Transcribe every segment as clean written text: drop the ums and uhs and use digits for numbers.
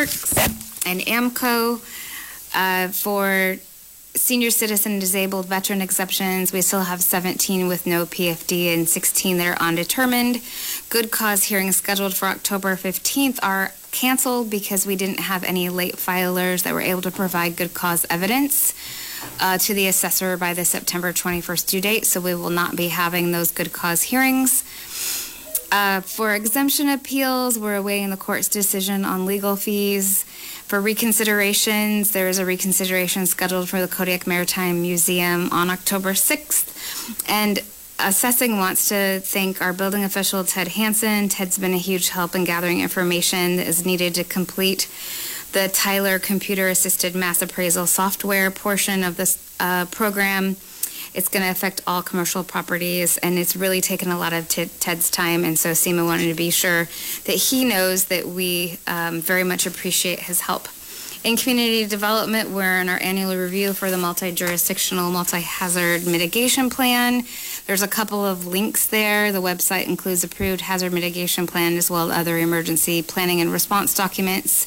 clerks and AMCO. For senior citizen, disabled, veteran exceptions, we still have 17 with no PFD and 16 that are undetermined. Good cause hearings scheduled for October 15th are canceled because we didn't have any late filers that were able to provide good cause evidence to the assessor by the September 21st due date, so we will not be having those good cause hearings. For exemption appeals, we're awaiting the court's decision on legal fees. For reconsiderations, there is a reconsideration scheduled for the Kodiak Maritime Museum on October 6th. And assessing wants to thank our building official, Ted Hansen. Ted's been a huge help in gathering information that is needed to complete the Tyler computer-assisted mass appraisal software portion of this program. It's going to affect all commercial properties, and it's really taken a lot of Ted's time, and so SEMA wanted to be sure that he knows that we very much appreciate his help. In community development, we're in our annual review for the multi-jurisdictional multi-hazard mitigation plan. There's a couple of links there. The website includes approved hazard mitigation plan as well as other emergency planning and response documents.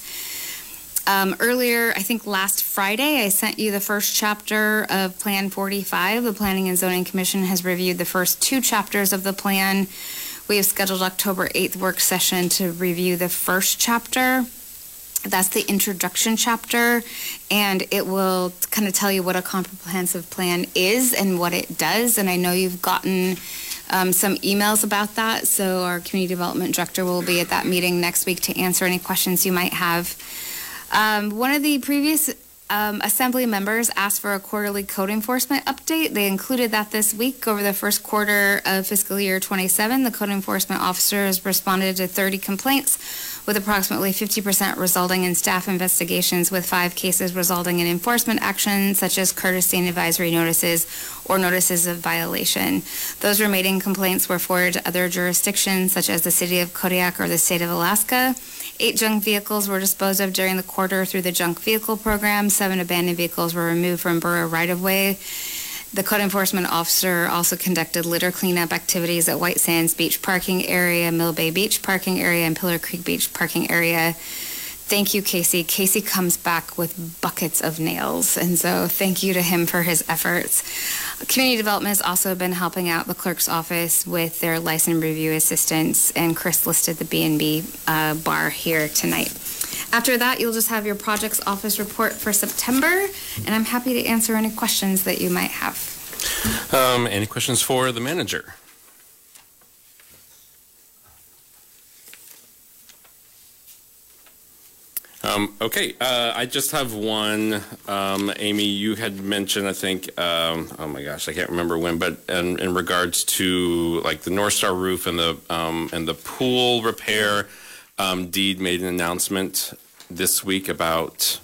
Earlier, I think last Friday, I sent you the first chapter of Plan 45. The Planning and Zoning Commission has reviewed the first 2 chapters of the plan. We have scheduled October 8th work session to review the first chapter. That's the introduction chapter, and it will kind of tell you what a comprehensive plan is and what it does. And I know you've gotten some emails about that, so our community development director will be at that meeting next week to answer any questions you might have. One of the previous Assembly members asked for a quarterly code enforcement update. They included that this week. Over the first quarter of fiscal year 27, the code enforcement officer has responded to 30 complaints, with approximately 50% resulting in staff investigations, with 5 cases resulting in enforcement actions such as courtesy and advisory notices or notices of violation. Those remaining complaints were forwarded to other jurisdictions such as the city of Kodiak or the state of Alaska. 8 junk vehicles were disposed of during the quarter through the junk vehicle program. 7 abandoned vehicles were removed from borough right-of-way. The code enforcement officer also conducted litter cleanup activities at White Sands Beach parking area, Mill Bay Beach parking area, and Pillar Creek Beach parking area. Thank you, Casey. Casey comes back with buckets of nails, and so thank you to him for his efforts. Community Development has also been helping out the clerk's office with their license review assistance, and Chris listed the B&B bar here tonight. After that, you'll just have your projects office report for September, and I'm happy to answer any questions that you might have. Any questions for the manager? Okay, I just have one. Amy, you had mentioned, I think, oh my gosh, I can't remember when, but in regards to like the North Star roof and the pool repair, Deed made an announcement this week about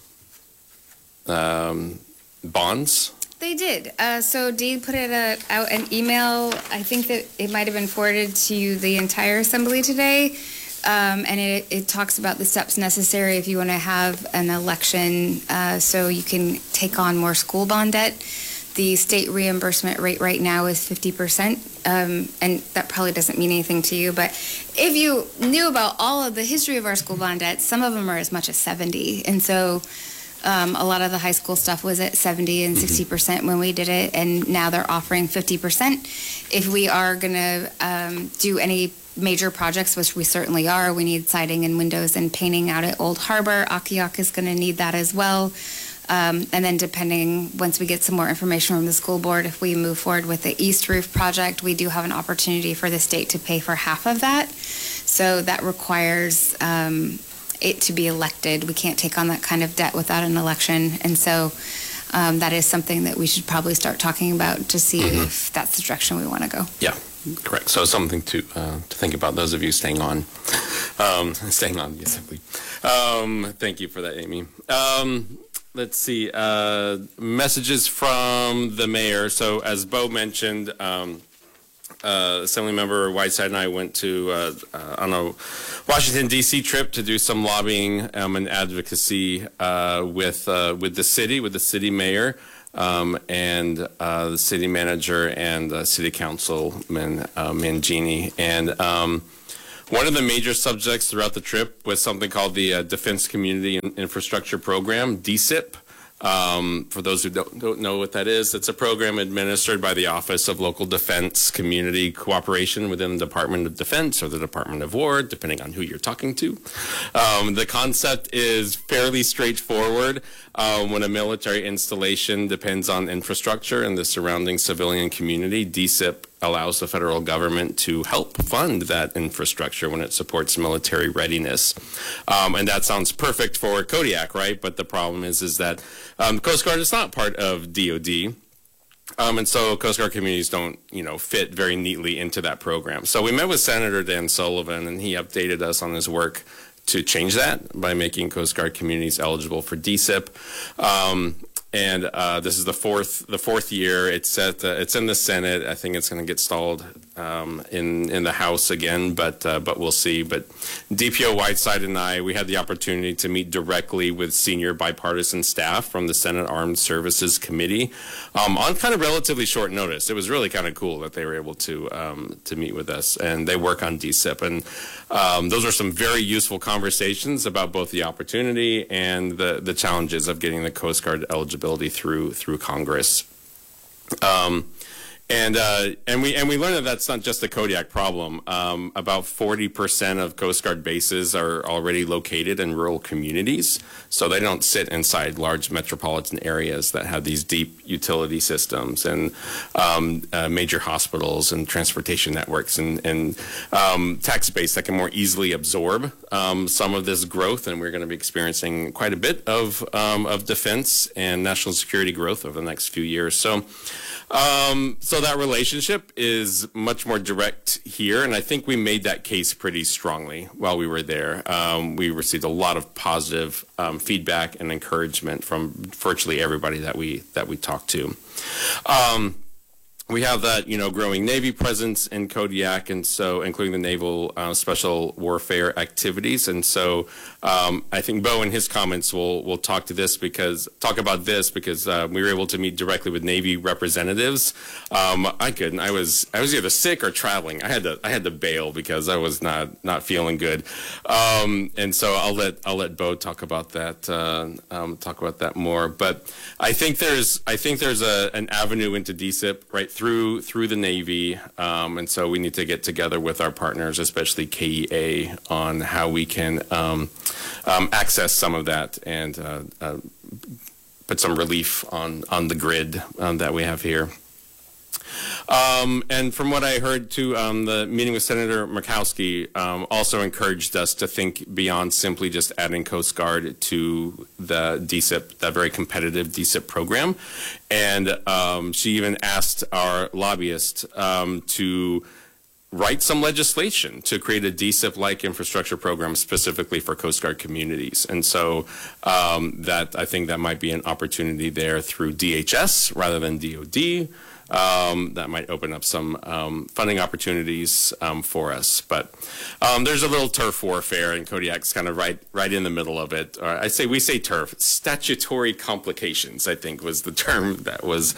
bonds. They did. So Deed put it out an email. I think that it might have been forwarded to the entire assembly today. And it talks about the steps necessary if you want to have an election so you can take on more school bond debt. The state reimbursement rate right now is 50%, and that probably doesn't mean anything to you, but if you knew about all of the history of our school bond debt, some of them are as much as 70, and so a lot of the high school stuff was at 70 and 60% when we did it, and now they're offering 50%. If we are going to do any major projects, which we certainly are, we need siding and windows and painting out at Old Harbor. Akiak is going to need that as well. And then depending, once we get some more information from the school board, if we move forward with the East Roof project, we do have an opportunity for the state to pay for half of that. So that requires it to be elected. We can't take on that kind of debt without an election. And so that is something that we should probably start talking about to see if that's the direction we want to go. Yeah. Correct. So something to think about, those of you staying on the assembly. Thank you for that, Amy. Let's see. Messages from the mayor. So as Bo mentioned, Assemblymember Whiteside and I went to on a Washington, D.C. trip to do some lobbying and advocacy with the city mayor. And the city manager and city councilman Mangini. And One of the major subjects throughout the trip was something called the Defense Community Infrastructure Program, DCIP. For those who don't know what that is, it's a program administered by the Office of Local Defense Community Cooperation within the Department of Defense or the Department of War, depending on who you're talking to. The concept is fairly straightforward. When a military installation depends on infrastructure and the surrounding civilian community, DCIP allows the federal government to help fund that infrastructure when it supports military readiness. And that sounds perfect for Kodiak, right? But the problem is that Coast Guard is not part of DOD. And so Coast Guard communities don't, fit very neatly into that program. So we met with Senator Dan Sullivan, and he updated us on his work to change that by making Coast Guard communities eligible for DCIP. And this is the fourth year. It's in the Senate. I think it's going to get stalled in the House again, but we'll see. But DPO Whiteside and we had the opportunity to meet directly with senior bipartisan staff from the Senate Armed Services Committee on kind of relatively short notice. It was really kind of cool that they were able to meet with us, and they work on DCIP. And those are some very useful conversations about both the opportunity and the challenges of getting the Coast Guard eligibility through Congress. And we learned that that's not just a Kodiak problem. About 40% of Coast Guard bases are already located in rural communities, so they don't sit inside large metropolitan areas that have these deep utility systems and major hospitals and transportation networks and tax base that can more easily absorb some of this growth. And we're going to be experiencing quite a bit of defense and national security growth over the next few years. So that relationship is much more direct here, and I think we made that case pretty strongly while we were there. We received a lot of positive feedback and encouragement from virtually everybody that we talked to. We have that, growing Navy presence in Kodiak, and so including the naval special warfare activities. And so I think Bo in his comments will talk about this because we were able to meet directly with Navy representatives. I couldn't. I was either sick or traveling. I had to bail because I was not feeling good. And so I'll let Bo talk about that more. But I think there's an avenue into DCIP right through the Navy, and so we need to get together with our partners, especially KEA, on how we can access some of that and put some relief on the grid that we have here. And from what I heard too, the meeting with Senator Murkowski also encouraged us to think beyond simply just adding Coast Guard to the DCIP, that very competitive DCIP program. And she even asked our lobbyist to write some legislation to create a DCIP-like infrastructure program specifically for Coast Guard communities. And so I think that might be an opportunity there through DHS rather than DOD. That might open up some funding opportunities for us. But there's a little turf warfare, and Kodiak's kind of right in the middle of it. We say turf. Statutory complications, I think, was the term that was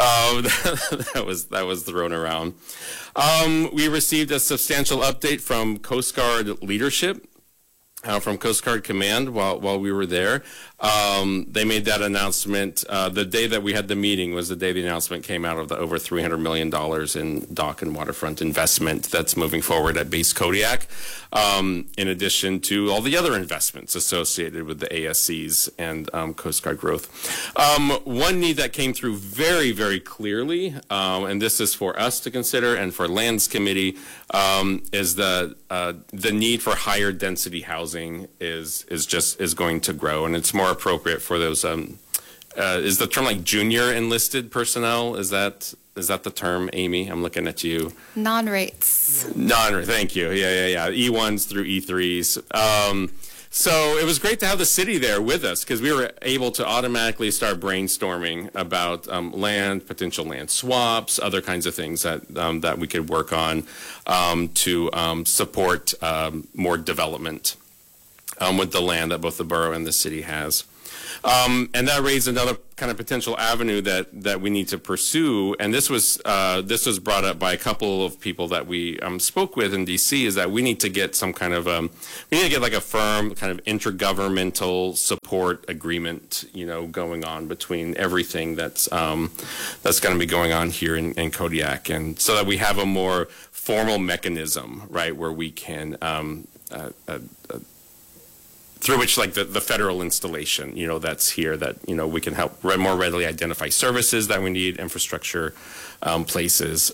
that was thrown around. We received a substantial update from Coast Guard leadership. From Coast Guard Command while we were there. They made that announcement. The day that we had the meeting was the day the announcement came out of the over $300 million in dock and waterfront investment that's moving forward at Base Kodiak, in addition to all the other investments associated with the ASCs and Coast Guard growth. One need that came through very, very clearly, and this is for us to consider and for Lands Committee, is the need for higher density housing is going to grow, and it's more appropriate for those. Is the term like junior enlisted personnel? Is that the term, Amy? I'm looking at you. Non-rates. Thank you. Yeah. E1s through E3s. So it was great to have the city there with us because we were able to automatically start brainstorming about potential land swaps, other kinds of things that we could work on to support more development. with the land that both the borough and the city has. And that raised another kind of potential avenue that we need to pursue. And this was brought up by a couple of people that we spoke with in DC, is that we need to get some kind of we need to get like a firm kind of intergovernmental support agreement, going on between everything that's going to be going on here in Kodiak, and so that we have a more formal mechanism, right, where we can through which, like, the federal installation, that's here, that, we can help more readily identify services that we need, infrastructure, places.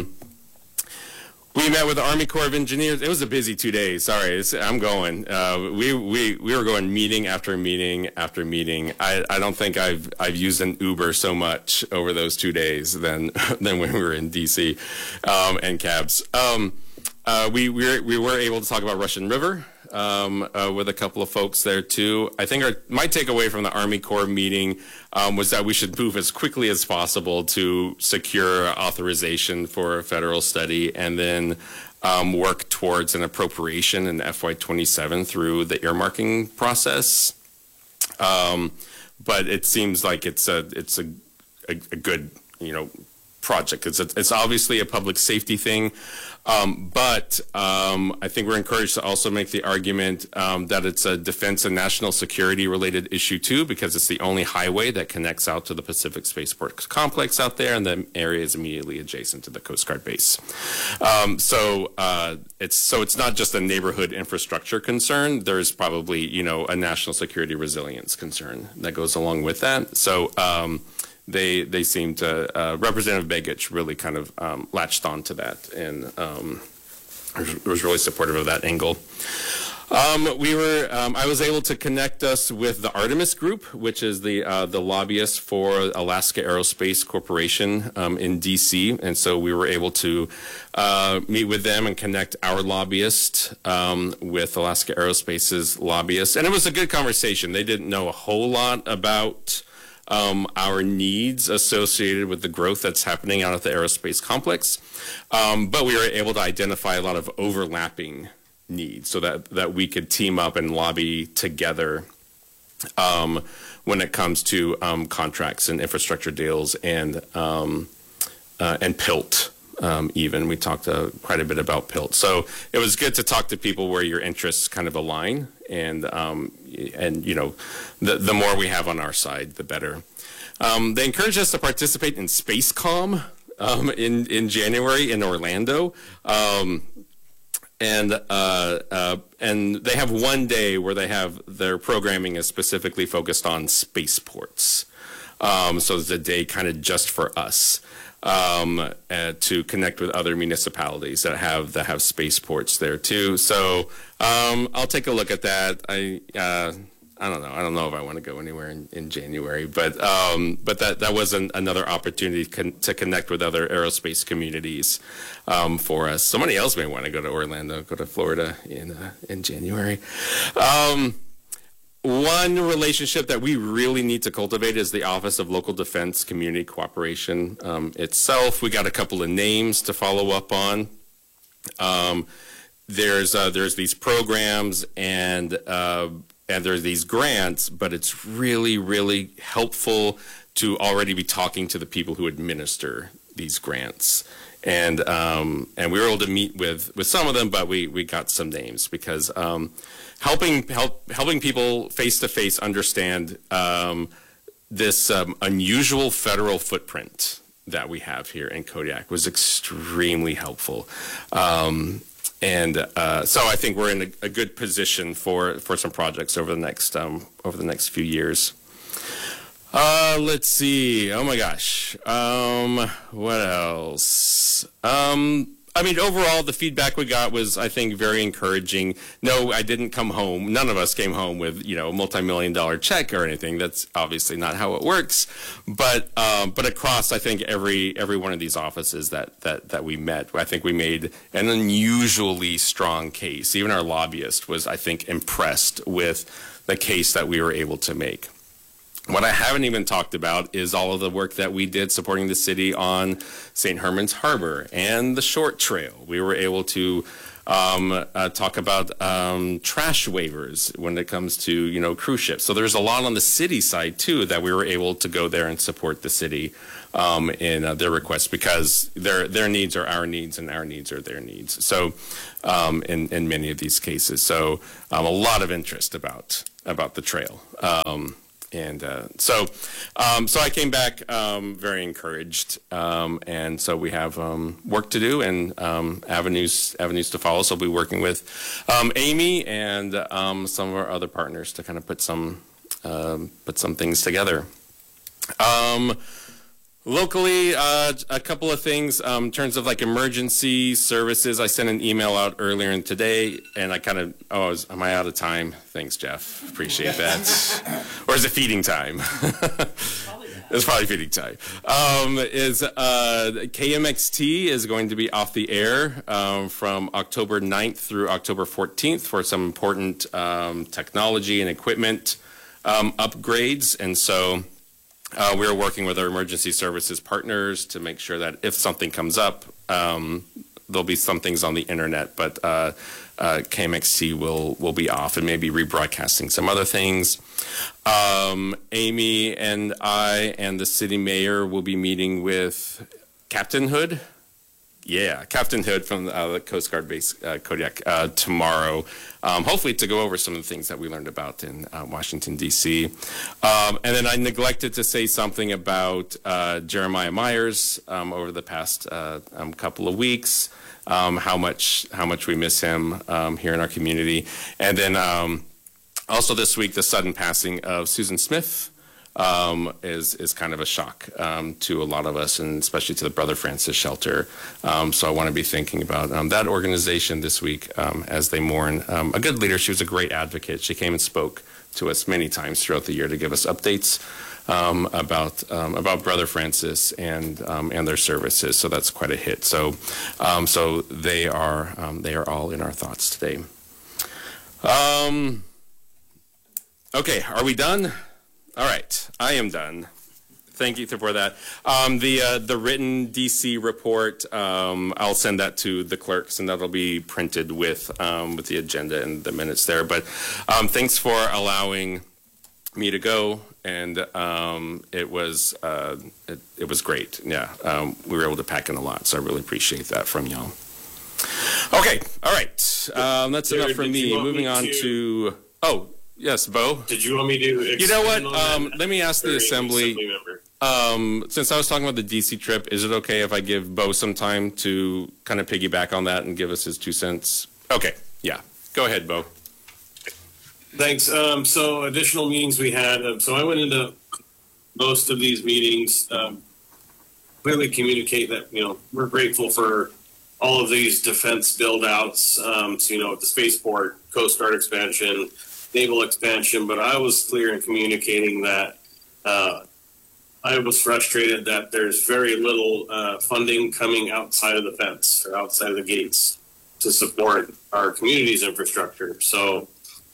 We met with the Army Corps of Engineers. It was a busy 2 days. Sorry, I'm going. We were going meeting after meeting after meeting. I don't think I've used an Uber so much over those 2 days than when we were in DC, and cabs. We were able to talk about Russian River with a couple of folks there too. I think my takeaway from the Army Corps meeting was that we should move as quickly as possible to secure authorization for a federal study, and then work towards an appropriation in FY27 through the earmarking process. But it seems like it's a good project. It's obviously a public safety thing. But I think we're encouraged to also make the argument that it's a defense and national security related issue too, because it's the only highway that connects out to the Pacific Spaceport Complex out there, and the area is immediately adjacent to the Coast Guard base. So it's not just a neighborhood infrastructure concern. There's probably a national security resilience concern that goes along with that. So they seem to, Representative Begich really kind of latched on to that, and was really supportive of that angle. I was able to connect us with the Artemis Group, which is the lobbyist for Alaska Aerospace Corporation in DC, and so we were able to meet with them and connect our lobbyist with Alaska Aerospace's lobbyist, and it was a good conversation. They didn't know a whole lot about our needs associated with the growth that's happening out at the aerospace complex. But we were able to identify a lot of overlapping needs so that we could team up and lobby together when it comes to contracts and infrastructure deals and PILT. Even we talked quite a bit about PILT, so it was good to talk to people where your interests kind of align, and the more we have on our side, the better. They encouraged us to participate in SpaceCom in January in Orlando, and they have one day where their programming is specifically focused on spaceports. So it's a day kind of just for us. To connect with other municipalities that have spaceports there too. So I'll take a look at that. I don't know. I don't know if I want to go anywhere in January, but that was another opportunity to connect with other aerospace communities for us. Somebody else may want to go to Orlando, go to Florida in January. One relationship that we really need to cultivate is the Office of Local Defense Community Cooperation itself. We got a couple of names to follow up on. There's these programs and there's these grants, but it's really, really helpful to already be talking to the people who administer these grants. And we were able to meet with some of them, but we got some names because helping people face to face understand this unusual federal footprint that we have here in Kodiak was extremely helpful. So I think we're in a good position for some projects over the next few years. Let's see. Oh my gosh. What else? Overall, the feedback we got was, I think, very encouraging. No, I didn't come home. None of us came home with, a multi-million-dollar check or anything. That's obviously not how it works. But across, I think, every one of these offices that we met, I think we made an unusually strong case. Even our lobbyist was, I think, impressed with the case that we were able to make. What I haven't even talked about is all of the work that we did supporting the city on St. Herman's Harbor and the Short Trail. We were able to talk about trash waivers when it comes to cruise ships. So there's a lot on the city side too that we were able to go there and support the city in their requests, because their needs are our needs and our needs are their needs. So in many of these cases, so a lot of interest about the trail. So I came back very encouraged, and so we have work to do and avenues to follow. So I'll be working with Amy and some of our other partners to kind of put some things together. Locally, a couple of things in terms of like emergency services. I sent an email out earlier in today, and I kind of, am I out of time? Thanks, Jeff. Appreciate that. Or is it feeding time? It's probably feeding time. KMXT is going to be off the air from October 9th through October 14th for some important technology and equipment upgrades, and so we're working with our emergency services partners to make sure that if something comes up, there'll be some things on the internet, but KMXT will be off and maybe rebroadcasting some other things. Amy and I and the city mayor will be meeting with Captain Hood. Yeah, Captain Hood from the Coast Guard base, Kodiak, tomorrow, hopefully to go over some of the things that we learned about in Washington, D.C. And then I neglected to say something about Jeremiah Myers over the past couple of weeks, how much we miss him here in our community. And then also this week, the sudden passing of Susan Smith is kind of a shock to a lot of us, and especially to the Brother Francis Shelter. So I want to be thinking about that organization this week as they mourn a good leader. She was a great advocate. She came and spoke to us many times throughout the year to give us updates about Brother Francis and their services. So that's quite a hit. So so they are all in our thoughts today. Okay, are we done? All right, I am done. Thank you for that. The written DC report, I'll send that to the clerks, and that'll be printed with the agenda and the minutes there. But thanks for allowing me to go, and it was great. Yeah, we were able to pack in a lot, so I really appreciate that from y'all. Okay, all right, that's enough for me. Moving on to yes, Bo. Did you want me to? You know what? Let me ask the assembly. Since I was talking about the DC trip, is it okay if I give Bo some time to kind of piggyback on that and give us his 2 cents? Okay, yeah. Go ahead, Bo. Thanks. So additional meetings we had. So I went into most of these meetings. Clearly communicate that we're grateful for all of these defense build outs. So the spaceport, Coast Guard expansion, naval expansion, but I was clear in communicating that I was frustrated that there's very little funding coming outside of the fence or outside of the gates to support our community's infrastructure. So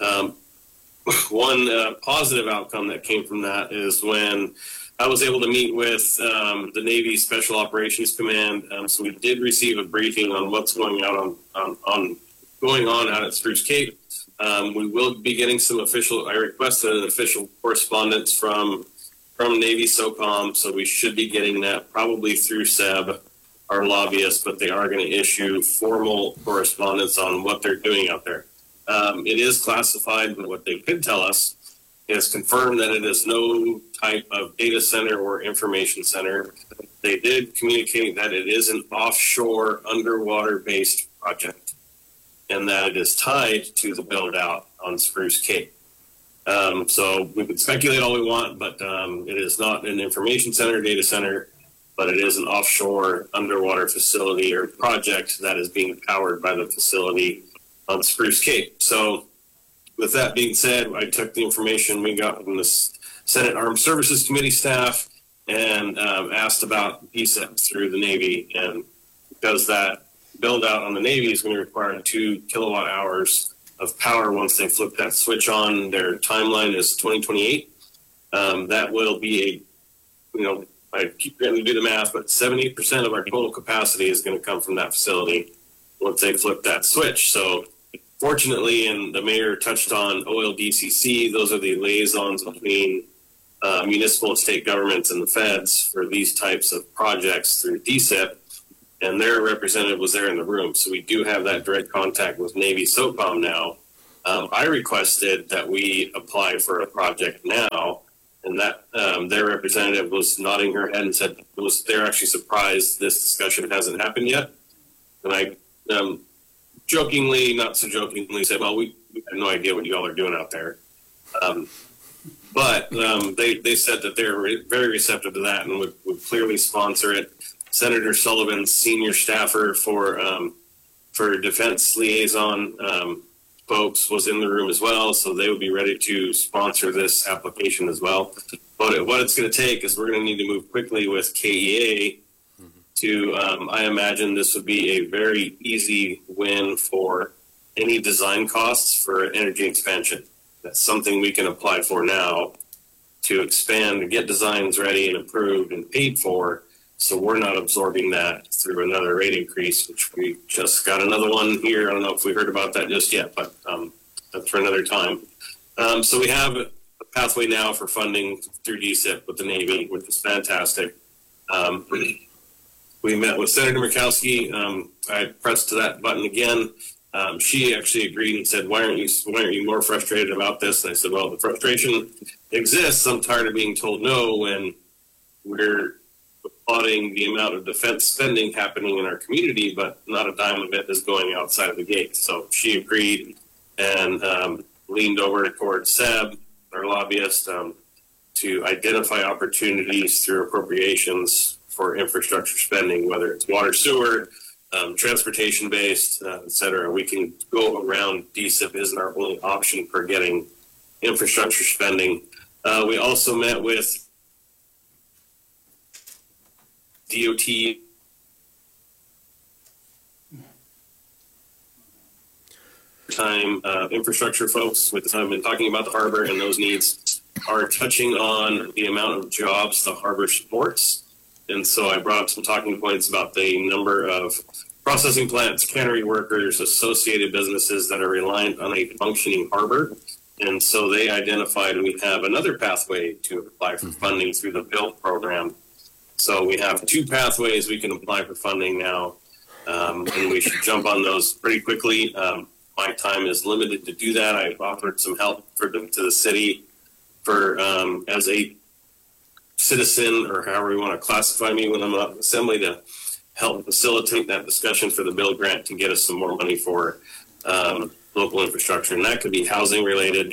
one positive outcome that came from that is when I was able to meet with the Navy Special Operations Command. So we did receive a briefing on what's going on out at Spruce Cape. We will be getting some I requested an official correspondence from Navy SOCOM, so we should be getting that probably through SEB, our lobbyist, but they are going to issue formal correspondence on what they're doing out there. It is classified, but what they could tell us is confirm that it is no type of data center or information center. They did communicate that it is an offshore underwater-based project, and that it is tied to the build-out on Spruce Cape. So we can speculate all we want, but it is not an information center, data center, but it is an offshore underwater facility or project that is being powered by the facility on Spruce Cape. So with that being said, I took the information we got from the Senate Armed Services Committee staff and asked about PSEP through the Navy, and because that build out on the Navy is going to require 2 kilowatt hours of power once they flip that switch on. Their timeline is 2028. That will be I keep going to do the math, but 70% of our total capacity is going to come from that facility. once they flip that switch. So fortunately, and the mayor touched on OLDCC, those are the liaisons between municipal and state governments and the feds for these types of projects through DSIP, and their representative was there in the room. So we do have that direct contact with Navy SOCOM now. I requested that we apply for a project now, and that their representative was nodding her head and said they're actually surprised this discussion hasn't happened yet. And I jokingly, not so jokingly, said, well, we have no idea what you all are doing out there. But they said that they're very receptive to that and would clearly sponsor it. Senator Sullivan's senior staffer for defense liaison folks was in the room as well, so they would be ready to sponsor this application as well. But what it's going to take is we're going to need to move quickly with KEA to, I imagine this would be a very easy win for any design costs for energy expansion. That's something we can apply for now to expand and get designs ready and approved and paid for, so we're not absorbing that through another rate increase, which we just got another one here. I don't know if we heard about that just yet, but that's for another time. So we have a pathway now for funding through DSIP with the Navy, which is fantastic. We met with Senator Murkowski. I pressed to that button again. She actually agreed and said, why aren't you more frustrated about this? And I said, well, the frustration exists. I'm tired of being told no when we're applauding the amount of defense spending happening in our community, but not a dime of it is going outside of the gate. So she agreed and leaned over towards Seb, our lobbyist, to identify opportunities through appropriations for infrastructure spending, whether it's water, sewer, transportation-based, et cetera. We can go around DSIP isn't our only option for getting infrastructure spending. We also met with DOT infrastructure folks with I've been talking about the harbor, and those needs are touching on the amount of jobs the harbor supports. And so I brought up some talking points about the number of processing plants, cannery workers, associated businesses that are reliant on a functioning harbor. And so they identified we have another pathway to apply for funding through the BUILD program. So we have two pathways we can apply for funding now, and we should jump on those pretty quickly. My time is limited to do that. I've offered some help to the city for as a citizen, or however you want to classify me when I'm out in assembly, to help facilitate that discussion for the BUILD grant to get us some more money for local infrastructure. And that could be housing related,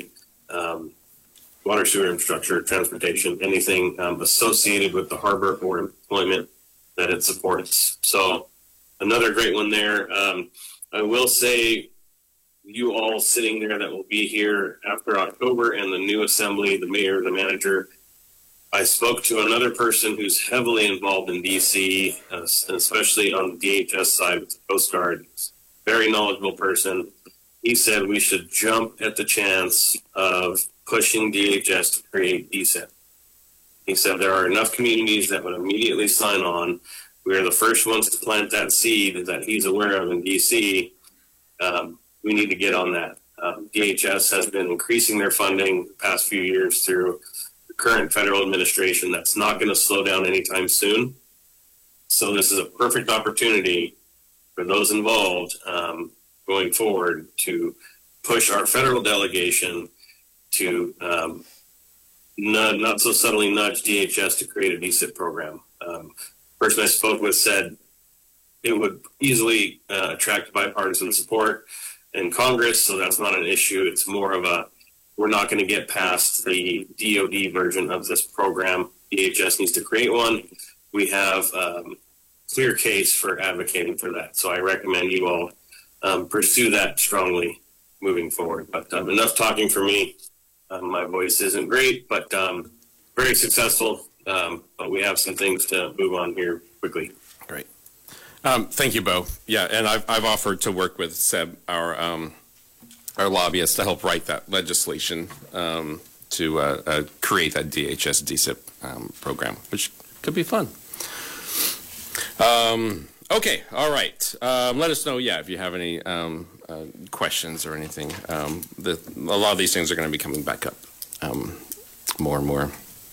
water, sewer infrastructure, transportation, anything associated with the harbor or employment that it supports. So another great one there. I will say, you all sitting there that will be here after October, and the new assembly, the mayor, the manager, I spoke to another person who's heavily involved in DC, especially on the DHS side with the Coast Guard. Very knowledgeable person. He said we should jump at the chance of pushing DHS to create DSIP. He said there are enough communities that would immediately sign on. We are the first ones to plant that seed that he's aware of in DC. We need to get on that. DHS has been increasing their funding the past few years through the current federal administration. That's not going to slow down anytime soon. So this is a perfect opportunity for those involved going forward to push our federal delegation to not so subtly nudge DHS to create a DSIP program. Person I spoke with said it would easily attract bipartisan support in Congress, so that's not an issue. It's more of a, we're not going to get past the DOD version of this program. DHS needs to create one. We have clear case for advocating for that. So I recommend you all pursue that strongly moving forward. But enough talking for me. My voice isn't great, but very successful. But we have some things to move on here quickly. Great. Thank you, Bo. Yeah, and I've offered to work with Seb, our lobbyist, to help write that legislation to create that DHS DSIP program, which could be fun. Okay, all right. Let us know, if you have any questions or anything. A lot of these things are going to be coming back up more and more.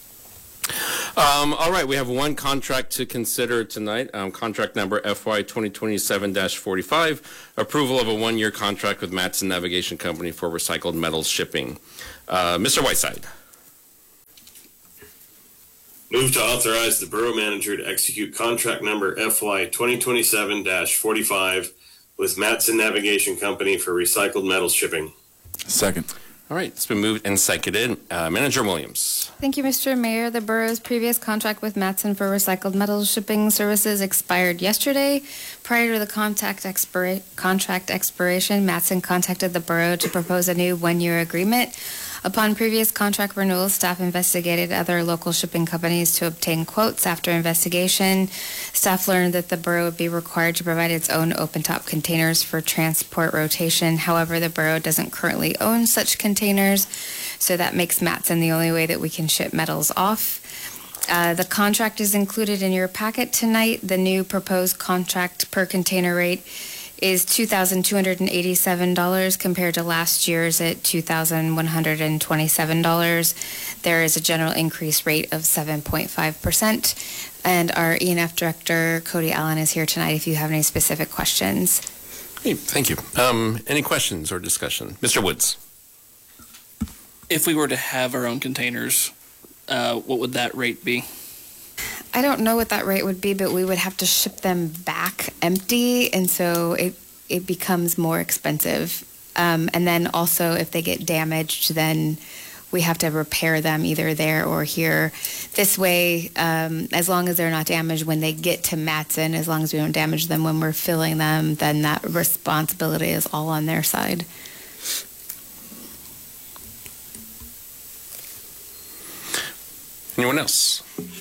All right, we have one contract to consider tonight. Contract number FY 2027-45, approval of a one-year contract with Matson Navigation Company for recycled metals shipping. Mr. Whiteside. Move to authorize the Borough Manager to execute contract number FY 2027-45 with Matson Navigation Company for recycled metals shipping. Second. All right, it's been moved and seconded. Manager Williams. Thank you, Mr. Mayor. The borough's previous contract with Matson for recycled metals shipping services expired yesterday. Prior to the contract expiration, Matson contacted the borough to propose a new one-year agreement. Upon previous contract renewal, staff investigated other local shipping companies to obtain quotes. After investigation, staff learned that the borough would be required to provide its own open-top containers for transport rotation. However, the borough doesn't currently own such containers, so that makes Matson the only way that we can ship metals off. The contract is included in your packet tonight. The new proposed contract per container rate is $2,287 compared to last year's at $2,127. There is a general increase rate of 7.5%. And our E&F Director, Cody Allen, is here tonight if you have any specific questions. Hey, thank you. Any questions or discussion? Mr. Woods. If we were to have our own containers, what would that rate be? I don't know what that rate would be, but we would have to ship them back empty, and so it becomes more expensive. And then also, if they get damaged, then we have to repair them either there or here. This way, as long as they're not damaged when they get to Matson, as long as we don't damage them when we're filling them, then that responsibility is all on their side. Anyone else?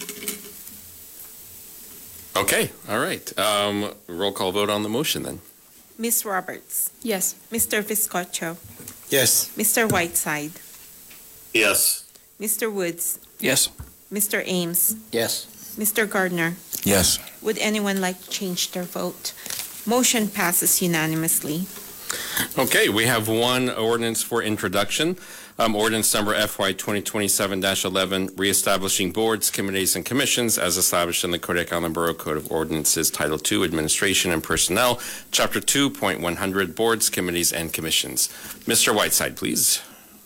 Okay, all right. Roll call vote on the motion then. Ms. Roberts. Yes. Mr. Viscoccio. Yes. Mr. Whiteside. Yes. Mr. Woods. Yes. Mr. Ames. Yes. Mr. Gardner. Yes. Would anyone like to change their vote? Motion passes unanimously. Okay, we have one ordinance for introduction. Ordinance number FY 2027-11, reestablishing boards, committees, and commissions as established in the Kodiak Island Borough Code of Ordinances, Title II, Administration and Personnel, Chapter 2.100, Boards, Committees, and Commissions. Mr. Whiteside, please.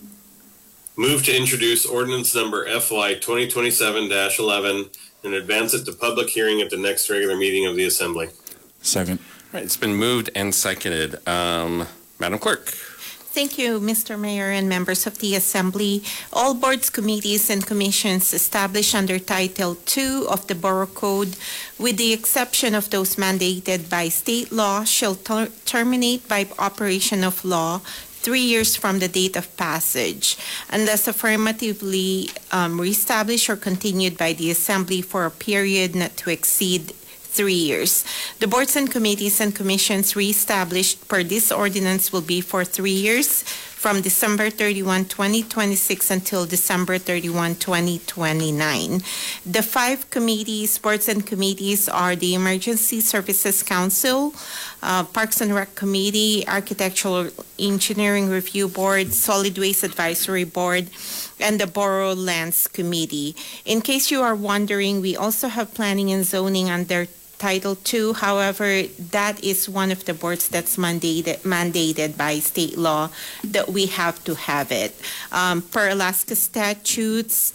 Move to introduce ordinance number FY 2027-11 and advance it to public hearing at the next regular meeting of the Assembly. Second. All right, it's been moved and seconded. Madam Clerk. Thank you, Mr. Mayor and members of the Assembly. All boards, committees, and commissions established under Title II of the Borough Code, with the exception of those mandated by state law, shall terminate by operation of law 3 years from the date of passage, unless affirmatively reestablished or continued by the Assembly for a period not to exceed 3 years. The boards and committees and commissions reestablished per this ordinance will be for 3 years from December 31, 2026 until December 31, 2029. The 5 committees, boards and committees are the Emergency Services Council, Parks and Rec Committee, Architectural Engineering Review Board, Solid Waste Advisory Board, and the Borough Lands Committee. In case you are wondering, we also have Planning and Zoning under Title II. However, that is one of the boards that's mandated by state law that we have to have it. Per Alaska statutes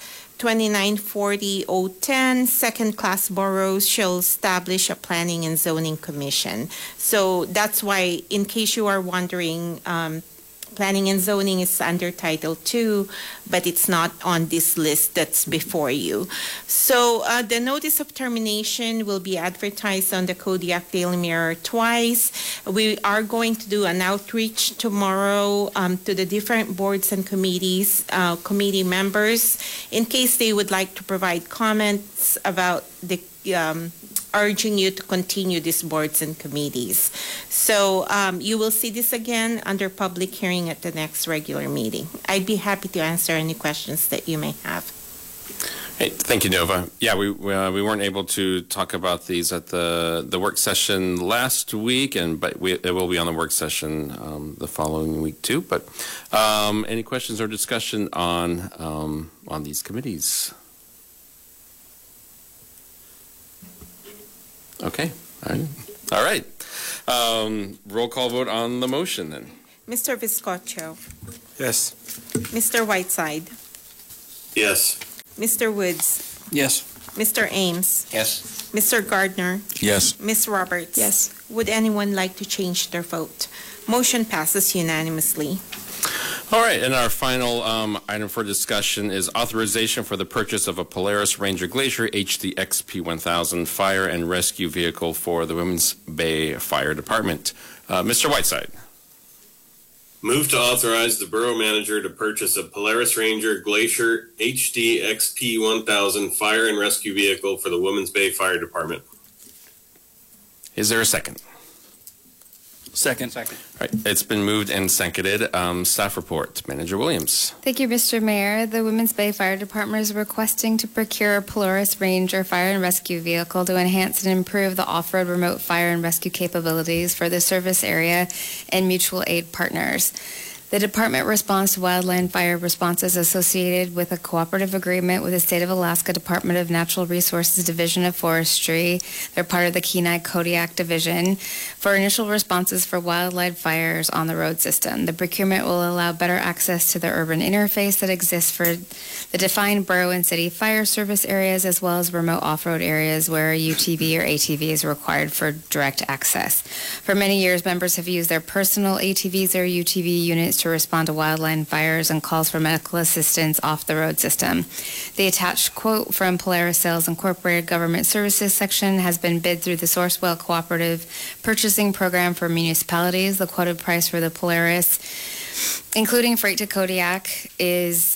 2940-010, second-class boroughs shall establish a Planning and Zoning Commission. So that's why, in case you are wondering, Planning and Zoning is under Title II, but it's not on this list that's before you. So the notice of termination will be advertised on the Kodiak Daily Mirror twice. We are going to do an outreach tomorrow to the different boards and committees, committee members, in case they would like to provide comments about the urging you to continue these boards and committees. So you will see this again under public hearing at the next regular meeting. I'd be happy to answer any questions that you may have. Hey, thank you, Nova. Yeah, we weren't able to talk about these at the work session last week, but it will be on the work session the following week too. But any questions or discussion on these committees? Okay. All right. Roll call vote on the motion then. Mr. Viscoccio, Yes. Mr. Whiteside, Yes. Mr. Woods, Yes. Mr. Ames, Yes. Mr. Gardner, Yes. Ms. Roberts. Yes. Would anyone like to change their vote? Motion passes unanimously. All right, and our final item for discussion is authorization for the purchase of a Polaris Ranger Glacier HD XP1000 fire and rescue vehicle for the Women's Bay Fire Department. Mr. Whiteside. Move to authorize the borough manager to purchase a Polaris Ranger Glacier HD XP 1000 fire and rescue vehicle for the Women's Bay Fire Department. Is there a second? Second. All right, it's been moved and seconded. Staff report, Manager Williams. Thank you, Mr. Mayor. The Women's Bay Fire Department is requesting to procure a Polaris Ranger fire and rescue vehicle to enhance and improve the off-road remote fire and rescue capabilities for the service area and mutual aid partners. The department responds to wildland fire responses associated with a cooperative agreement with the State of Alaska Department of Natural Resources Division of Forestry. They're part of the Kenai Kodiak Division for initial responses for wildland fires on the road system. The procurement will allow better access to the urban interface that exists for the defined borough and city fire service areas, as well as remote off-road areas where a UTV or ATV is required for direct access. For many years, members have used their personal ATVs or UTV units to respond to wildland fires and calls for medical assistance off the road system. The attached quote from Polaris Sales Incorporated Government Services section has been bid through the Sourcewell Cooperative Purchasing Program for municipalities. The quoted price for the Polaris, including freight to Kodiak, is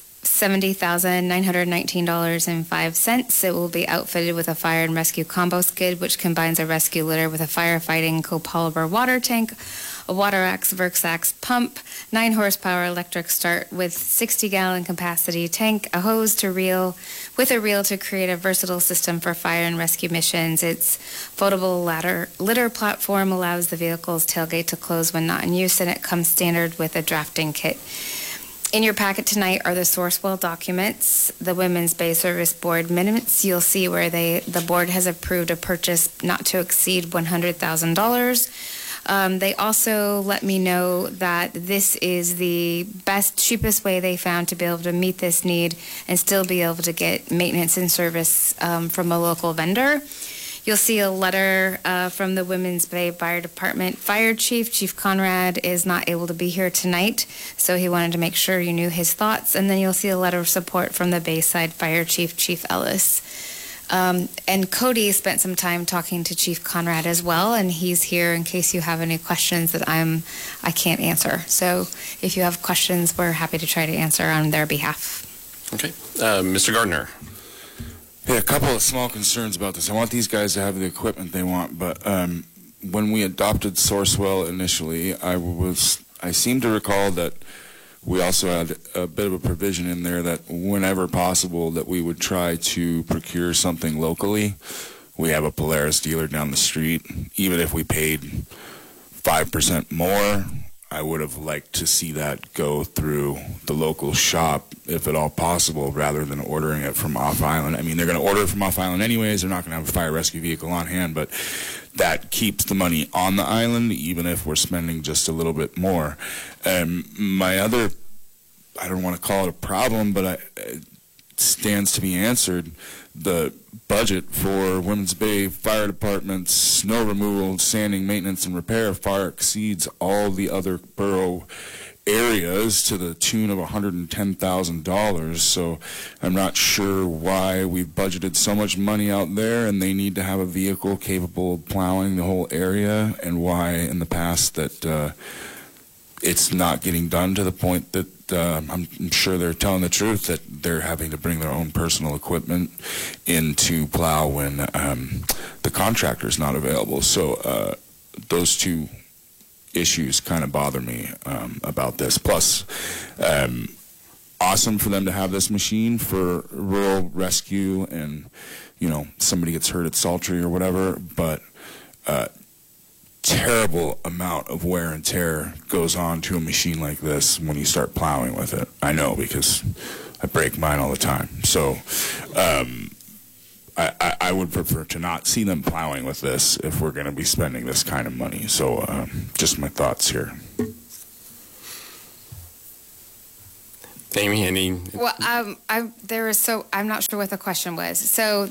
$70,919.05. It will be outfitted with a fire and rescue combo skid, which combines a rescue litter with a firefighting copolymer water tank, a WaterAx Versax pump, 9 horsepower electric start with 60-gallon capacity tank, a hose to reel with a reel to create a versatile system for fire and rescue missions. Its foldable litter platform allows the vehicle's tailgate to close when not in use, and it comes standard with a drafting kit. In your packet tonight are the Sourcewell documents, the Women's Bay Service Board minutes. You'll see where the board has approved a purchase not to exceed $100,000. They also let me know that this is the best, cheapest way they found to be able to meet this need and still be able to get maintenance and service from a local vendor. You'll see a letter from the Women's Bay Fire Department Fire Chief. Chief Conrad is not able to be here tonight, so he wanted to make sure you knew his thoughts. And then you'll see a letter of support from the Bayside Fire Chief, Chief Ellis. And Cody spent some time talking to Chief Conrad as well, and he's here in case you have any questions that I can't answer. So if you have questions, we're happy to try to answer on their behalf. Okay. Mr. Gardner. Yeah, a couple of small concerns about this. I want these guys to have the equipment they want, but when we adopted Sourcewell initially, I seem to recall that we also had a bit of a provision in there that whenever possible that we would try to procure something locally. We have a Polaris dealer down the street. Even if we paid 5% more, I would have liked to see that go through the local shop, if at all possible, rather than ordering it from off-island. I mean, they're going to order it from off-island anyways. They're not going to have a fire rescue vehicle on hand, but that keeps the money on the island, even if we're spending just a little bit more. My other, I don't want to call it a problem, but it stands to be answered. The budget for Women's Bay Fire Department's snow removal, sanding, maintenance, and repair far exceeds all the other borough areas to the tune of $110,000. So I'm not sure why we've budgeted so much money out there and they need to have a vehicle capable of plowing the whole area, and why in the past that it's not getting done to the point that I'm sure they're telling the truth, that they're having to bring their own personal equipment in to plow when the contractor's not available. So those two issues kind of bother me about this. Plus, awesome for them to have this machine for rural rescue and, somebody gets hurt at Sultry or whatever, but terrible amount of wear and tear goes on to a machine like this when you start plowing with it. I know because I break mine all the time. So I would prefer to not see them plowing with this if we're going to be spending this kind of money. So just my thoughts here. Amy, any? Well, I'm not sure what the question was. So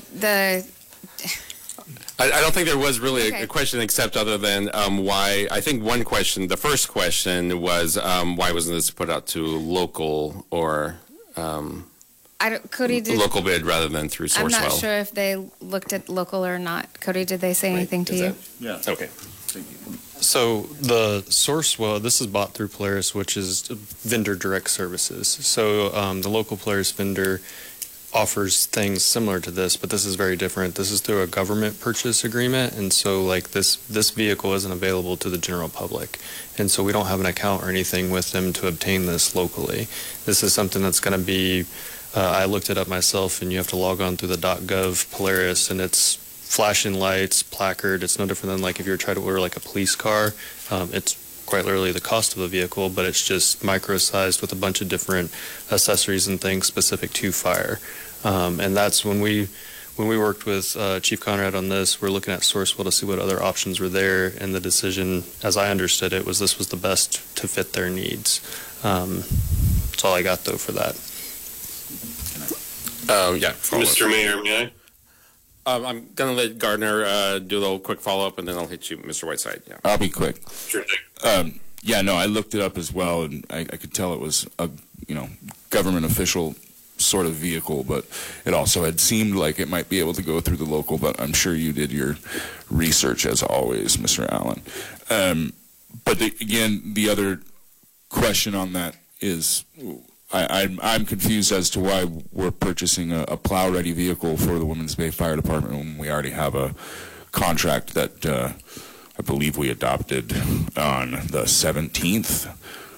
I don't think there was really Okay. a question except other than why. I think one question, the first question was why wasn't this put out to local or Cody did. local bid rather than through Sourcewell? I'm not sure if they looked at local or not. Cody, did they say anything to you? Yeah. Okay. So the Sourcewell, this is bought through Polaris, which is vendor direct services. So the local Polaris vendor offers things similar to this, but this is very different. This is through a government purchase agreement, and so like this vehicle isn't available to the general public, and so we don't have an account or anything with them to obtain this locally. This is something that's going to be. I looked it up myself, and you have to log on through the .gov Polaris, and it's flashing lights, placard. It's no different than like if you're trying to order like a police car. It's quite literally the cost of the vehicle, but it's just micro-sized with a bunch of different accessories and things specific to fire. And that's when we worked with Chief Conrad on this, we're looking at Sourcewell to see what other options were there, and the decision, as I understood it, was this was the best to fit their needs. That's all I got, though, for that. Yeah. Mr. Mayor, may I? I'm going to let Gardner do a little quick follow-up, and then I'll hit you, Mr. Whiteside. Yeah. I'll be quick. Sure thing. Yeah, no, I looked it up as well, and I could tell it was a, government official sort of vehicle, but it also had seemed like it might be able to go through the local, but I'm sure you did your research as always, Mr. Allen. But again, the other question on that is I'm confused as to why we're purchasing a plow-ready vehicle for the Women's Bay Fire Department when we already have a contract that I believe we adopted on the 17th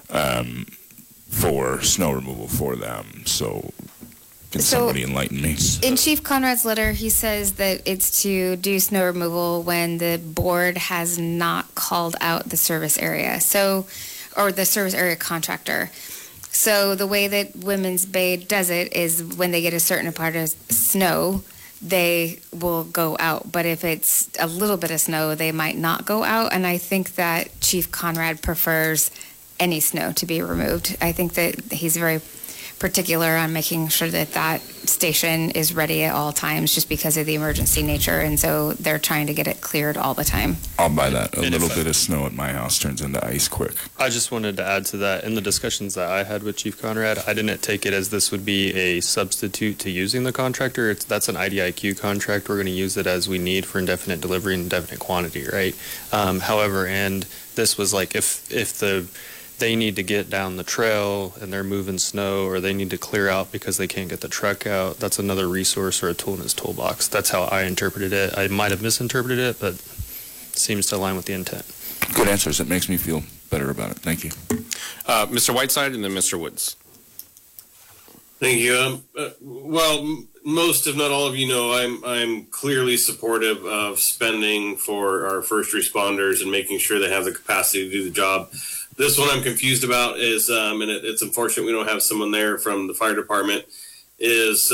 for snow removal for them. So can somebody enlighten me? In Chief Conrad's letter, he says that it's to do snow removal when the board has not called out the service area, or the service area contractor. So the way that Women's Bay does it is when they get a certain part of snow, they will go out. But if it's a little bit of snow, they might not go out. And I think that Chief Conrad prefers any snow to be removed. I think that he's very particular on making sure that that station is ready at all times just because of the emergency nature. And so they're trying to get it cleared all the time. I'll buy that. A little bit of snow at my house turns into ice quick. I just wanted to add to that, in the discussions that I had with Chief Conrad, I didn't take it as this would be a substitute to using the contractor. That's an IDIQ contract. We're going to use it as we need for indefinite delivery and indefinite quantity, right? However, and this was like if they need to get down the trail and they're moving snow, or they need to clear out because they can't get the truck out, that's another resource or a tool in his toolbox. That's how I interpreted it. I might have misinterpreted it, but it seems to align with the intent. Good answers. It makes me feel better about it. Thank you. Mr. Whiteside and then Mr. Woods. Thank you. Well, most, if not all of you know, I'm clearly supportive of spending for our first responders and making sure they have the capacity to do the job. This one I'm confused about is, and it's unfortunate we don't have someone there from the fire department, is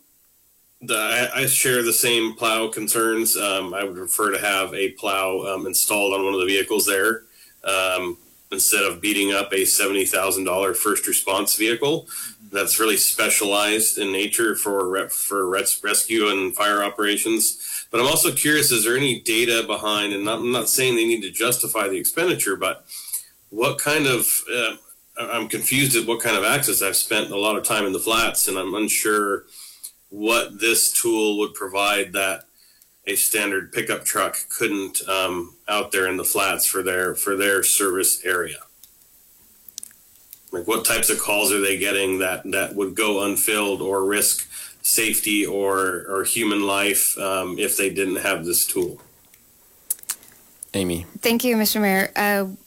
I share the same plow concerns. I would prefer to have a plow installed on one of the vehicles there instead of beating up a $70,000 first response vehicle that's really specialized in nature for rescue and fire operations. But I'm also curious, is there any data behind, and I'm not saying they need to justify the expenditure, but what kind of, I'm confused at what kind of access. I've spent a lot of time in the flats, and I'm unsure what this tool would provide that a standard pickup truck couldn't out there in the flats for their service area. Like, what types of calls are they getting that would go unfilled or risk safety or human life if they didn't have this tool? Amy. Thank you, Mr. Mayor.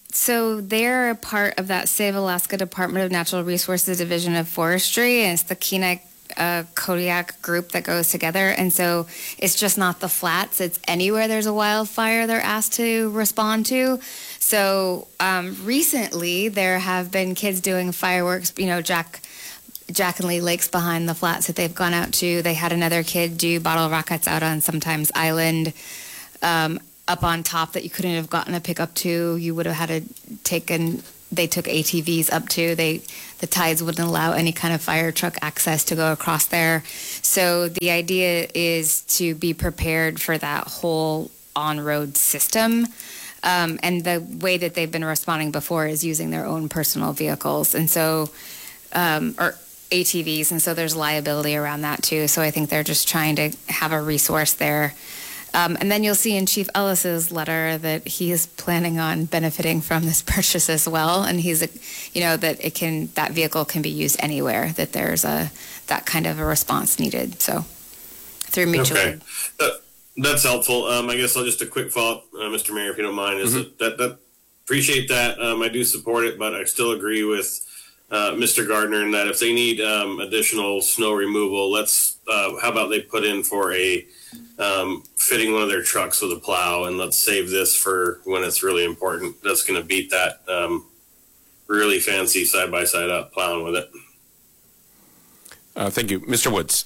So they're a part of that Save Alaska Department of Natural Resources Division of Forestry, and it's the Kenai Kodiak group that goes together. And so it's just not the flats, it's anywhere there's a wildfire they're asked to respond to. So recently there have been kids doing fireworks, Jack and Lee Lakes behind the flats that they've gone out to. They had another kid do bottle rockets out on Sometimes Island, up on top that you couldn't have gotten a pickup to. You would have had to they took ATVs up to. The tides wouldn't allow any kind of fire truck access to go across there. So the idea is to be prepared for that whole on-road system. And the way that they've been responding before is using their own personal vehicles. And so, or ATVs. And so there's liability around that too. So I think they're just trying to have a resource there. And then you'll see in Chief Ellis's letter that he is planning on benefiting from this purchase as well, and he's, that vehicle can be used anywhere that there's that kind of a response needed. So through mutual. Okay, that's helpful. I guess I'll just a quick follow-up, Mr. Mayor, if you don't mind. Is that appreciate that. I do support it, but I still agree with Mr. Gardner in that if they need additional snow removal, how about they put in for a fitting one of their trucks with a plow, and let's save this for when it's really important. That's going to beat that really fancy side-by-side up plowing with it. Thank you. Mr. Woods.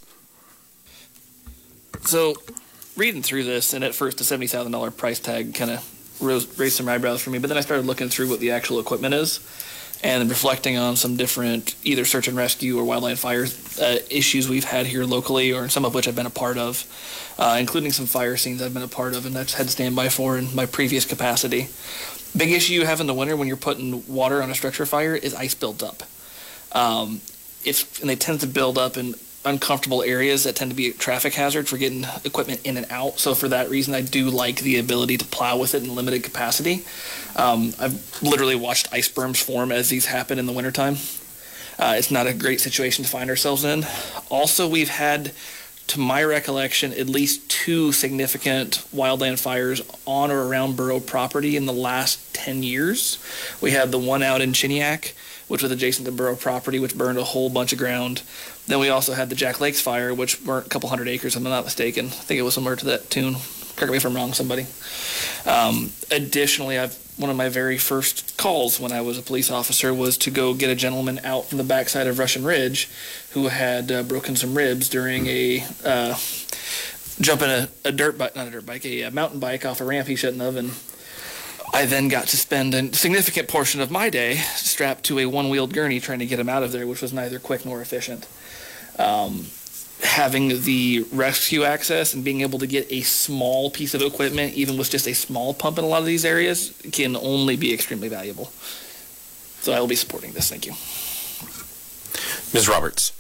So reading through this, and at first the $70,000 price tag kind of raised some eyebrows for me, but then I started looking through what the actual equipment is and reflecting on some different either search and rescue or wildland fire issues we've had here locally, or some of which I've been a part of, including some fire scenes I've been a part of and I've had standby for in my previous capacity. Big issue you have in the winter when you're putting water on a structure fire is ice builds up. And they tend to build up in uncomfortable areas that tend to be a traffic hazard for getting equipment in and out. So for that reason, I do like the ability to plow with it in limited capacity. I've literally watched ice berms form as these happen in the wintertime. It's not a great situation to find ourselves in. Also, we've had, to my recollection, at least 2 significant wildland fires on or around borough property in the last 10 years. We had the one out in Chiniac, which was adjacent to borough property, which burned a whole bunch of ground. Then we also had the Jack Lakes fire, which burnt a couple hundred acres, if I'm not mistaken. I think it was somewhere to that tune. Correct me if I'm wrong, somebody. Additionally, one of my very first calls when I was a police officer was to go get a gentleman out from the backside of Russian Ridge who had broken some ribs during jumping a mountain bike off a ramp he shouldn't have, and I then got to spend a significant portion of my day strapped to a one-wheeled gurney trying to get him out of there, which was neither quick nor efficient. Having the rescue access and being able to get a small piece of equipment, even with just a small pump in a lot of these areas, can only be extremely valuable. So I will be supporting this. Thank you. Ms. Roberts.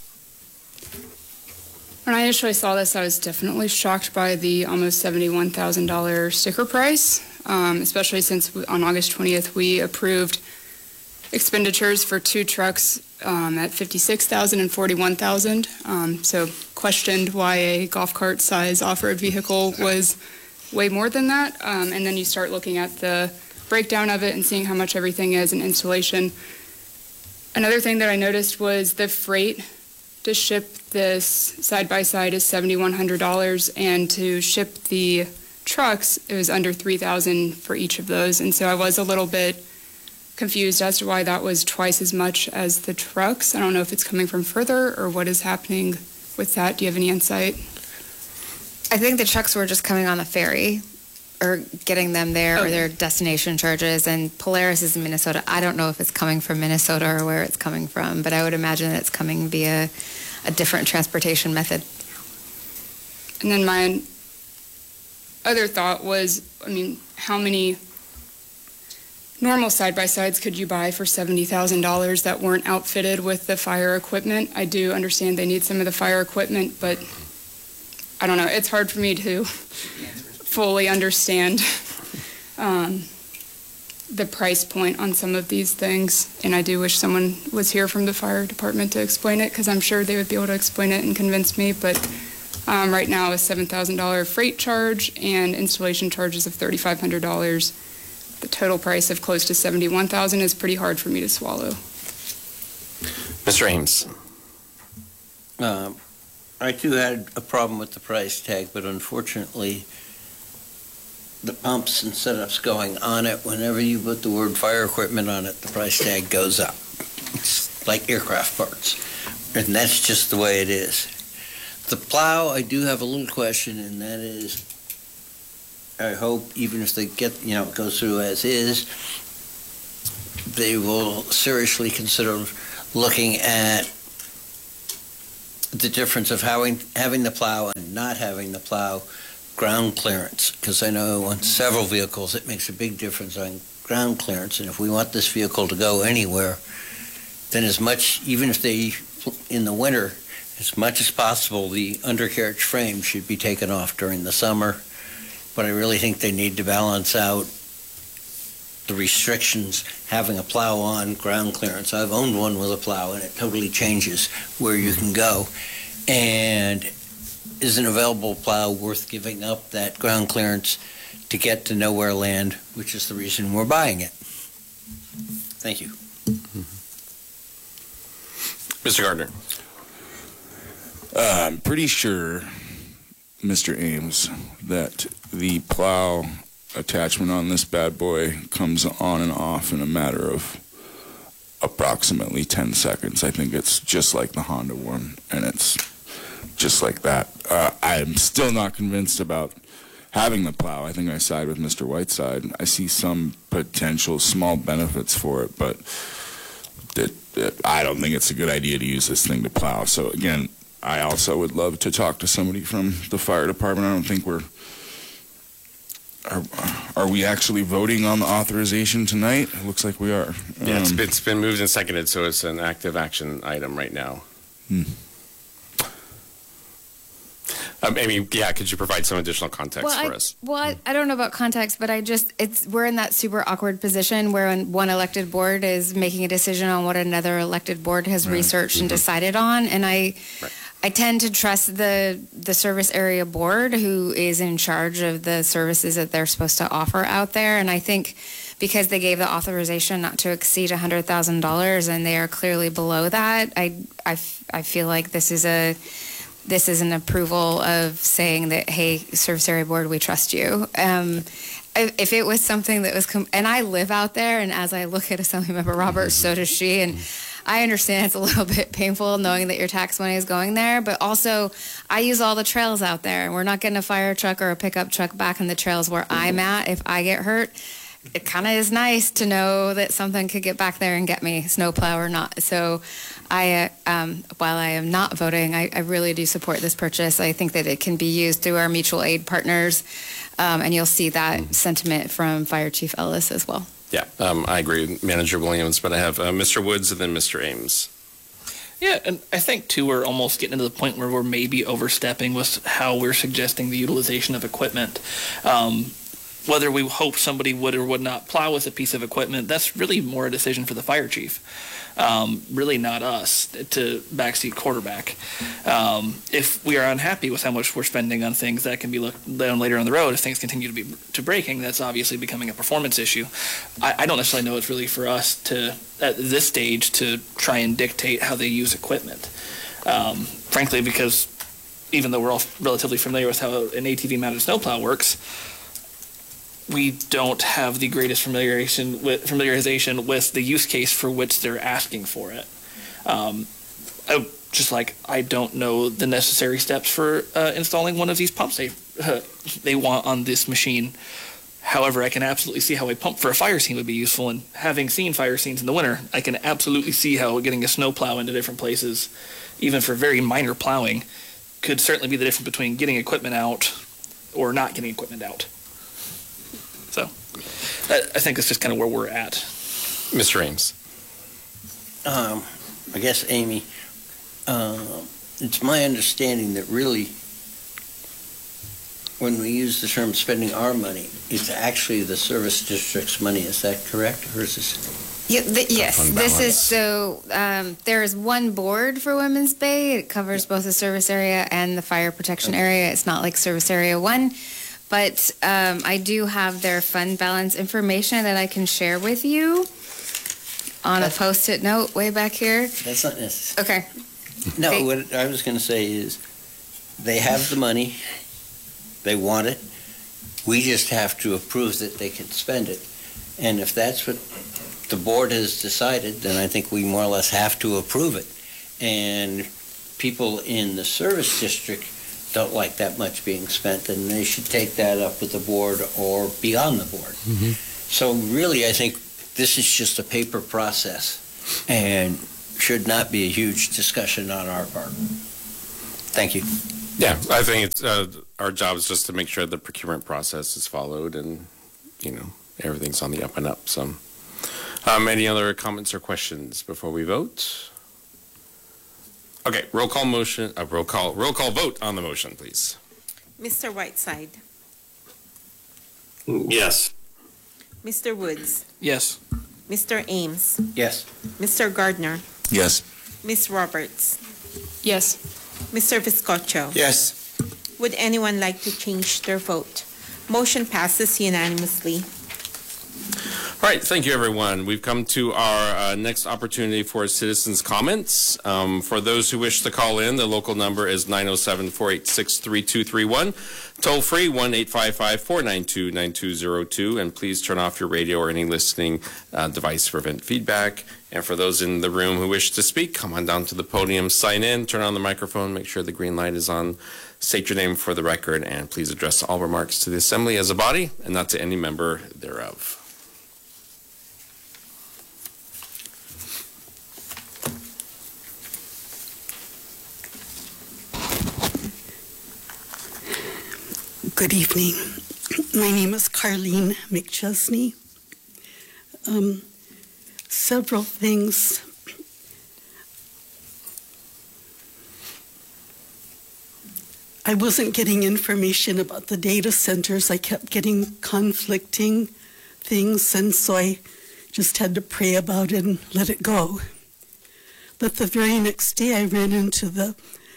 When I initially saw this, I was definitely shocked by the almost $71,000 sticker price, especially since on August 20th we approved expenditures for 2 trucks at $56,000 and $41,000. So questioned why a golf cart size off-road vehicle was way more than that. And then you start looking at the breakdown of it and seeing how much everything is in installation. Another thing that I noticed was the freight to ship this side-by-side is $7,100, and to ship the trucks, it was under $3,000 for each of those. And so I was a little bit confused as to why that was twice as much as the trucks. I don't know if it's coming from further or what is happening with that. Do you have any insight? I think the trucks were just coming on the ferry or getting them there, or their destination charges. And Polaris is in Minnesota. I don't know if it's coming from Minnesota or where it's coming from, but I would imagine that it's coming via a different transportation method. And then my other thought was, how many normal side-by-sides could you buy for $70,000 that weren't outfitted with the fire equipment? I do understand they need some of the fire equipment, but I don't know. It's hard for me to fully understand the price point on some of these things, and I do wish someone was here from the fire department to explain it, because I'm sure they would be able to explain it and convince me, but right now a $7,000 freight charge and installation charges of $3,500. the total price of close to $71,000 is pretty hard for me to swallow. Mr. Ames. I too had a problem with the price tag, but unfortunately, the pumps and setups going on it, whenever you put the word fire equipment on it, the price tag goes up. It's like aircraft parts, and that's just the way it is. The plow, I do have a little question, and that is, I hope even if they get, it goes through as is, they will seriously consider looking at the difference of having the plow and not having the plow ground clearance, because I know on several vehicles it makes a big difference on ground clearance, and if we want this vehicle to go anywhere, then even if they, in the winter, as much as possible, the undercarriage frame should be taken off during the summer, but I really think they need to balance out the restrictions having a plow on ground clearance. I've owned one with a plow, and it totally changes where you can go. And is an available plow worth giving up that ground clearance to get to nowhere land, which is the reason we're buying it? Thank you. Mr. Gardner. I'm pretty sure, Mr. Ames, that the plow attachment on this bad boy comes on and off in a matter of approximately 10 seconds. I think it's just like the Honda one, and it's just like that. I'm still not convinced about having the plow. I think I side with Mr. Whiteside. I see some potential small benefits for it, but I don't think it's a good idea to use this thing to plow. So again, I also would love to talk to somebody from the fire department. I don't think are we actually voting on the authorization tonight? It looks like we are. Yeah, it's been moved and seconded, so it's an active action item right now. Amy, could you provide some additional context for us? I don't know about context, but we're in that super awkward position where one elected board is making a decision on what another elected board has researched and decided on, and I tend to trust the service area board who is in charge of the services that they're supposed to offer out there. And I think because they gave the authorization not to exceed $100,000 and they are clearly below that, I feel like this is an approval of saying that, hey, service area board, we trust you. If it was something that was, and I live out there, and as I look at Assembly Member Roberts, so does she, and I understand it's a little bit painful knowing that your tax money is going there, but also I use all the trails out there, and we're not getting a fire truck or a pickup truck back in the trails where I'm at if I get hurt. It kind of is nice to know that something could get back there and get me, snowplow or not. So while I am not voting, I really do support this purchase. I think that it can be used through our mutual aid partners, and you'll see that sentiment from Fire Chief Ellis as well. Yeah, I agree with Manager Williams, but I have Mr. Woods and then Mr. Ames. Yeah, and I think, too, we're almost getting to the point where we're maybe overstepping with how we're suggesting the utilization of equipment. Whether we hope somebody would or would not plow with a piece of equipment, that's really more a decision for the fire chief. Really not us to backseat quarterback. If we are unhappy with how much we're spending on things that can be looked down later on the road, if things continue to breaking, that's obviously becoming a performance issue. I don't necessarily know it's really for us to, at this stage, to try and dictate how they use equipment. Frankly, because even though we're all relatively familiar with how an ATV-mounted snowplow works, we don't have the greatest familiarization with the use case for which they're asking for it. I don't know the necessary steps for installing one of these pumps they want on this machine. However, I can absolutely see how a pump for a fire scene would be useful, and having seen fire scenes in the winter, I can absolutely see how getting a snowplow into different places, even for very minor plowing, could certainly be the difference between getting equipment out or not getting equipment out. So I think that's just kind of where we're at. Mr. Ames. I guess, Amy, it's my understanding that really when we use the term spending our money, it's actually the service district's money. Is that correct? Or is this? Yes, this is so there is one board for Women's Bay. It covers both the service area and the fire protection area. It's not like service area 1. But I do have their fund balance information that I can share with you on a Post-it note way back here. That's not necessary. Okay. No, what I was going to say is they have the money, they want it, we just have to approve that they can spend it. And if that's what the board has decided, then I think we more or less have to approve it. And people in the service district don't like that much being spent, and they should take that up with the board or be on the board. Mm-hmm. So really, I think this is just a paper process and should not be a huge discussion on our part. Thank you. Yeah, I think it's our job is just to make sure the procurement process is followed and, everything's on the up and up. So, any other comments or questions before we vote? Okay, roll call vote on the motion, please. Mr. Whiteside, Yes. Mr. Woods, Yes. Mr. Ames, Yes. Mr. Gardner, Yes. Ms. Roberts, Yes. Mr. Viscocho. Yes. Would anyone like to change their vote? Motion passes unanimously. All right, thank you, everyone. We've come to our next opportunity for citizens' comments. For those who wish to call in, the local number is 907-486-3231. Toll free, 1-855-492-9202. And please turn off your radio or any listening device to prevent feedback. And for those in the room who wish to speak, come on down to the podium, sign in, turn on the microphone, make sure the green light is on, state your name for the record, and please address all remarks to the Assembly as a body and not to any member thereof. Good evening. My name is Carlene McChesney. Several things. I wasn't getting information about the data centers. I kept getting conflicting things, and so I just had to pray about it and let it go. But the very next day, I ran into the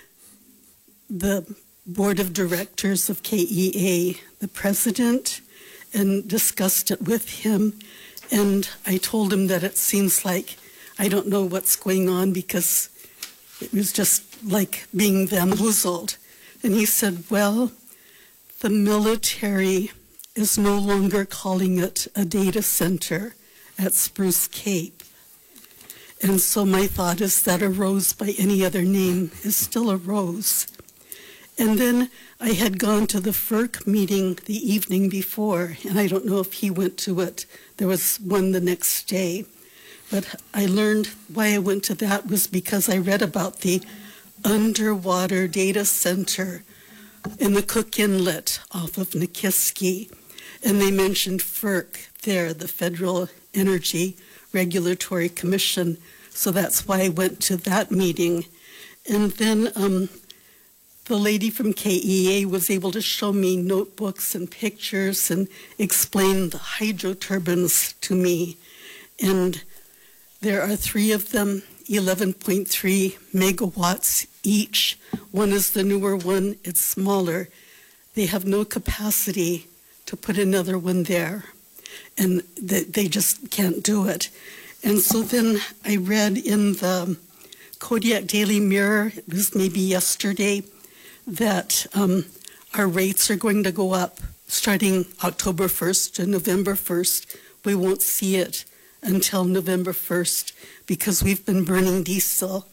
board of directors of KEA, the president, and discussed it with him. And I told him that it seems like I don't know what's going on because it was just like being bamboozled. And he said, well, the military is no longer calling it a data center at Spruce Cape. And so my thought is that a rose by any other name is still a rose. And then I had gone to the FERC meeting the evening before, and I don't know if he went to it. There was one the next day. But I learned why I went to that was because I read about the underwater data center in the Cook Inlet off of Nikiski. And they mentioned FERC there, the Federal Energy Regulatory Commission. So that's why I went to that meeting. And then the lady from KEA was able to show me notebooks and pictures and explain the hydro turbines to me. And there are 3 of them, 11.3 megawatts each. One is the newer one, it's smaller. They have no capacity to put another one there. And they just can't do it. And so then I read in the Kodiak Daily Mirror, it was maybe yesterday, that our rates are going to go up starting October 1st to November 1st. We won't see it until November 1st because we've been burning diesel.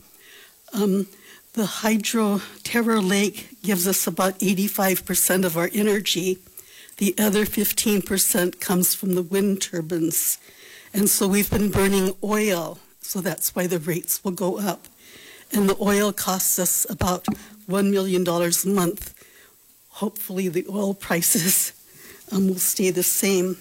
The hydro Terror Lake gives us about 85% of our energy. The other 15% comes from the wind turbines. And so we've been burning oil, so that's why the rates will go up. And the oil costs us about $1 million a month. Hopefully the oil prices will stay the same.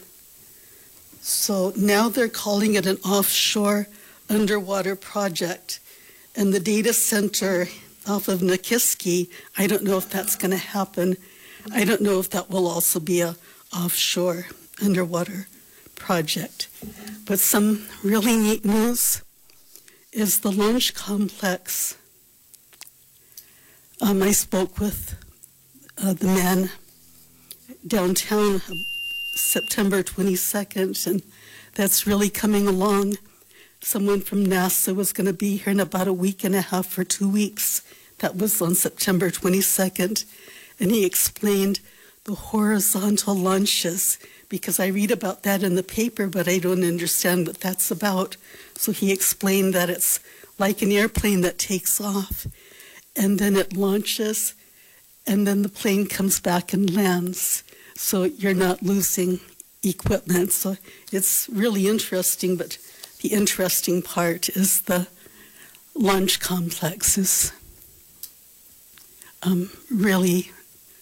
So now they're calling it an offshore underwater project. And the data center off of Nikiski, I don't know if that's going to happen. I don't know if that will also be a offshore underwater project. But some really neat news is the launch complex. I spoke with the man downtown September 22nd, and that's really coming along. Someone from NASA was going to be here in about a week and a half for 2 weeks. That was on September 22nd. And he explained the horizontal launches, because I read about that in the paper, but I don't understand what that's about. So he explained that it's like an airplane that takes off, and then it launches, and then the plane comes back and lands. So you're not losing equipment. So it's really interesting, but the interesting part is the launch complex is really